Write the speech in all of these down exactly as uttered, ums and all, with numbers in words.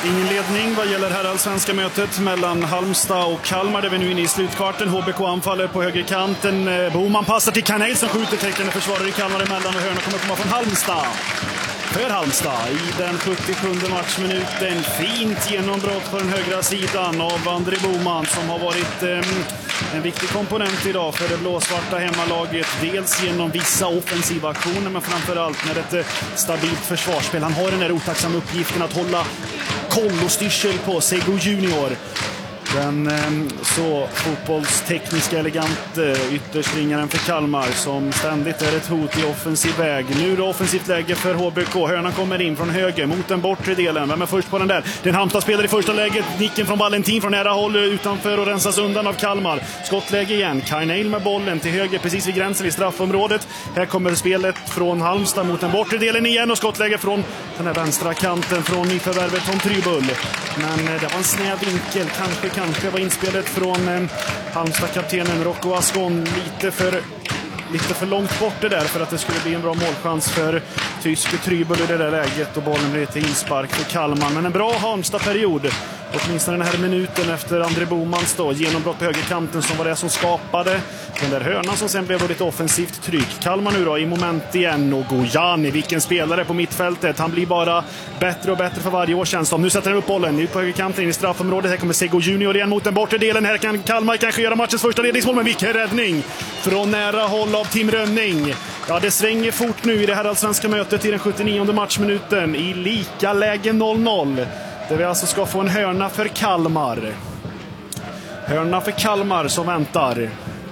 Ingen ledning vad gäller herrallsvenska mötet mellan Halmstad och Kalmar där vi nu är inne i slutkvarten. H B K anfaller på högerkanten. Boman passar till Karneil som skjuter, täckande försvarare i Kalmar emellan och hörna kommer komma från Halmstad. För Halmstad i den sjuttiosjunde matchminuten. Fint genombrott på den högra sidan av André Boman som har varit eh, en viktig komponent idag för det blåsvarta hemmalaget. Dels genom vissa offensiva aktioner men framförallt med ett eh, stabilt försvarsspel. Han har den här otacksamma uppgiften att hålla koll och styrsel på Sego Junior. Den eh, så fotbollstekniska elegant eh, ytterspringaren för Kalmar som ständigt är ett hot i offensiv väg. Nu är det offensivt läge för H B K. Hörnan kommer in från höger mot den bortre delen. Vem är först på den där? Den Halmstad spelar i första läget. Nicken från Valentin från nära håll utanför och rensas undan av Kalmar. Skottläge igen. Karneil med bollen till höger precis vid gränsen i straffområdet. Här kommer spelet från Halmstad mot den bortre delen igen och skottläge från den här vänstra kanten från nyförvärvet Tom Trybull. Men eh, det var en snäv vinkel. Kanske Kanske var inspelet från eh, Halmstad-kaptenen Rocco Ascon lite för, lite för långt bort det där för att det skulle bli en bra målchans för tyske Trybull i det där läget och bollen blir till inspark för Kalmar. Men en bra Halmstad-period. Åtminstone den här minuten efter André Bomans då, genombrott på högerkanten som var det som skapade den där hörnan som sen blev lite offensivt tryck. Kalmar nu då i moment igen och Gojani, vilken spelare på mittfältet. Han blir bara bättre och bättre för varje år känns som. Nu sätter han upp bollen ut på högerkanten in i straffområdet. Här kommer Sego Junior igen mot den bortre delen. Här kan Kalmar kanske göra matchens första ledningsmål, men vilken räddning från nära håll av Tim Rönning. Ja, det svänger fort nu i det här allsvenska mötet i den sjuttionionde matchminuten i lika läge noll noll. Där vi alltså ska få en hörna för Kalmar. Hörna för Kalmar som väntar.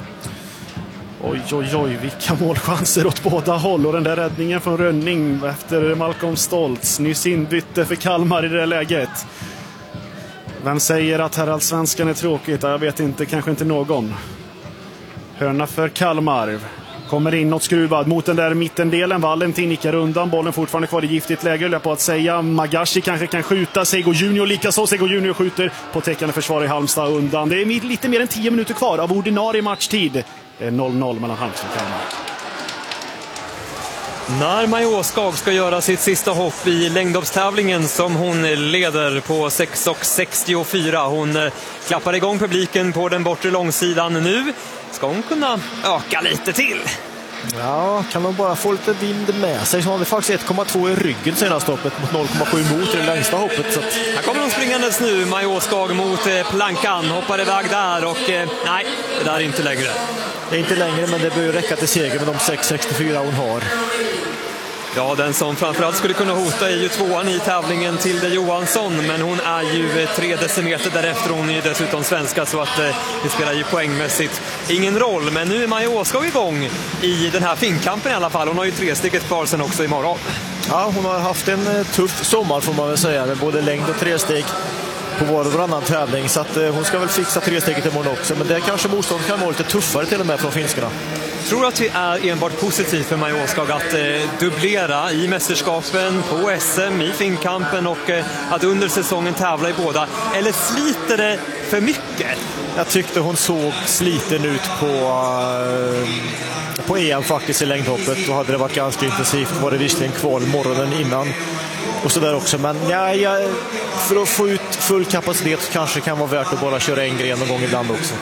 Oj, oj, oj, vilka målchanser åt båda håll. Och den där räddningen från Rönning efter Malcolm Stoltz. Nyss inbytte för Kalmar i det läget. Vem säger att herrallsvenskan är tråkigt? Jag vet inte, kanske inte någon. Hörna för Kalmar. Kommer inåt skruvad mot den där mittendelen. Valentin nickar undan. Bollen fortfarande kvar i giftigt läge. Jag på att säga Magashi kanske kan skjuta. Sego Junior likaså. Sego Junior skjuter på täckande försvar i Halmstad undan. Det är lite mer än tio minuter kvar av ordinarie matchtid. Det är noll noll mellan Halmstad och Kalmar. När Maja Åskag ska göra sitt sista hopp i längdhoppstävlingen som hon leder på sex sextiofyra. Hon klappar igång publiken på den bortre långsidan. Nu ska hon kunna öka lite till. Ja, kan de bara få lite vind med sig. Så hon hade faktiskt ett komma två i ryggen senast hoppet mot noll komma sju mot det längsta hoppet. Så att... Här kommer hon springandes nu, Maja Åskag mot eh, plankan. Hoppar iväg där och eh, nej, det där är inte längre. Det är inte längre, men det bör ju räcka till seger med de sex sextiofyra hon har. Ja, den som framförallt skulle kunna hota är ju tvåan i tävlingen Tilde Johansson, men hon är ju tre decimeter därefter. Hon är ju dessutom svenska så att eh, det spelar ju poängmässigt ingen roll. Men nu är Maja Åskog igång i den här finkampen i alla fall. Hon har ju tre stycket kvar sen också imorgon. Ja, hon har haft en tuff sommar får man väl säga, med både längd och tre steg på var och varannan tävling. Så att eh, hon ska väl fixa tre steget imorgon också. Men det kanske motståndet kan vara lite tuffare till och med från finskarna. Tror att det är enbart positivt för Maja Åskog att eh, dubblera i mästerskapen, på S M, i finkampen och eh, att under säsongen tävla i båda? Eller sliter det för mycket? Jag tyckte hon såg sliten ut på, uh, på E M faktiskt i längdhoppet. Då hade det varit ganska intensivt. Var det visserligen kval morgonen innan och sådär också. Men ja, ja, för att få ut full kapacitet så kanske det kan vara värt att bara köra en gren någon gång ibland också.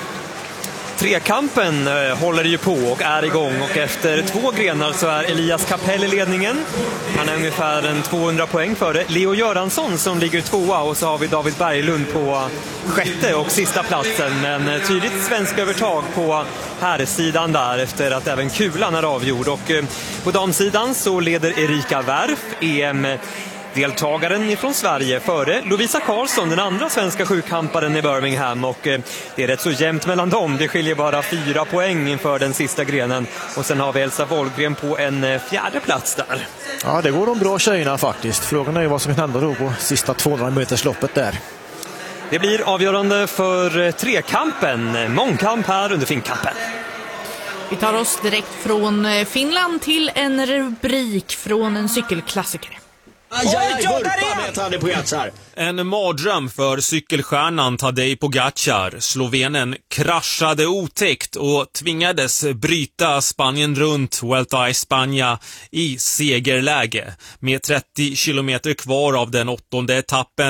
Trekampen eh, håller ju på och är igång och efter två grenar så är Elias Kapell i ledningen. Han är ungefär en tvåhundra poäng före Leo Göransson som ligger tvåa och så har vi David Berglund på sjätte och sista platsen. Men eh, tydligt svensk övertag på herrsidan där efter att även kulan är avgjord. Och eh, på damsidan så leder Erika Wärf E M deltagaren ifrån Sverige före Lovisa Karlsson, den andra svenska sjukkamparen i Birmingham, och eh, det är rätt så jämnt mellan dem. Det skiljer bara fyra poäng inför den sista grenen och sen har vi Elsa Wollgren på en eh, fjärde plats där. Ja, det går de bra tjejerna faktiskt. Frågan är ju vad som kan hända då på sista tvåhundra metersloppet där. Det blir avgörande för eh, trekampen, mångkamp här under finkampen. Vi tar oss direkt från Finland till en rubrik från en cykelklassiker. Aj, aj, aj, Pogacar. En mardröm för cykelstjärnan Tadej Pogacar. Slovenen kraschade otäckt och tvingades bryta Spanien runt Vuelta a España i segerläge. Med trettio kilometer kvar av den åttonde etappen